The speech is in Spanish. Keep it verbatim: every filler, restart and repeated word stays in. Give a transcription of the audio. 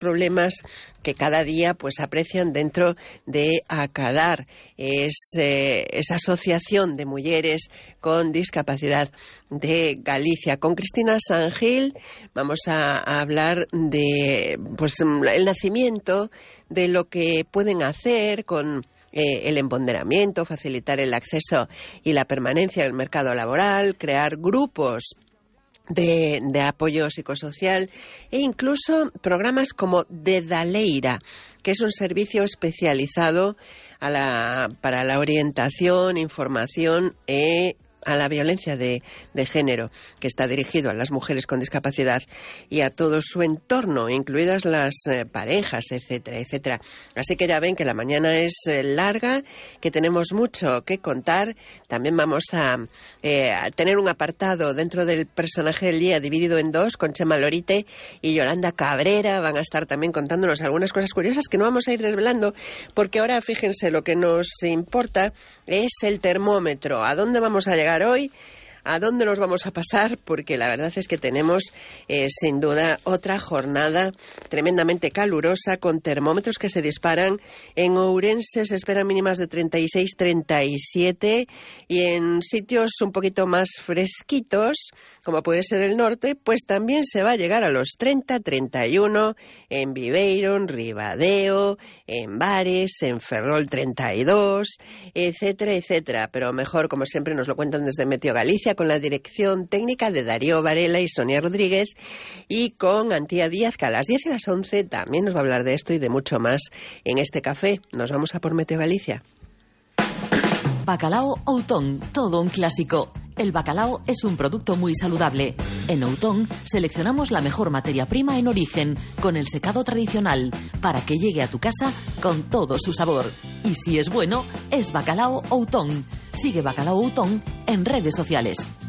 problemas que cada día pues aprecian dentro de ACADAR, es eh, esa asociación de mujeres con discapacidad de Galicia. Con Cristina Sangil vamos a, a hablar de pues el nacimiento, de lo que pueden hacer con eh, el empoderamiento, facilitar el acceso y la permanencia en el mercado laboral, crear grupos De, de apoyo psicosocial e incluso programas como Dedaleira, que es un servicio especializado a la, para la orientación, información e a la violencia de, de género, que está dirigido a las mujeres con discapacidad y a todo su entorno, incluidas las eh, parejas, etcétera, etcétera. Así que ya ven que la mañana es eh, larga, que tenemos mucho que contar. También vamos a, eh, a tener un apartado dentro del personaje del día dividido en dos, con Chema Lorite y Yolanda Cabrera. Van a estar también contándonos algunas cosas curiosas que no vamos a ir desvelando, porque ahora, fíjense, lo que nos importa es el termómetro. ¿A dónde vamos a llegar hoy? ¿A dónde nos vamos a pasar? Porque la verdad es que tenemos eh, sin duda otra jornada tremendamente calurosa, con termómetros que se disparan. En Ourense se esperan mínimas de treinta y seis, treinta y siete, y en sitios un poquito más fresquitos, como puede ser el norte, pues también se va a llegar a los treinta, treinta y uno, en Viveiro, en Ribadeo, en Bares, en Ferrol treinta y dos, etcétera, etcétera. Pero mejor, como siempre, nos lo cuentan desde Meteo Galicia, con la dirección técnica de Darío Varela y Sonia Rodríguez, y con Antía Díaz, que a las diez y las once también nos va a hablar de esto y de mucho más en este café. Nos vamos a por Meteo Galicia. Bacalao Outón, todo un clásico. El bacalao es un producto muy saludable. En Outón seleccionamos la mejor materia prima en origen, con el secado tradicional, para que llegue a tu casa con todo su sabor. Y si es bueno, es Bacalao Outón. Sigue Bacalao Outón en redes sociales.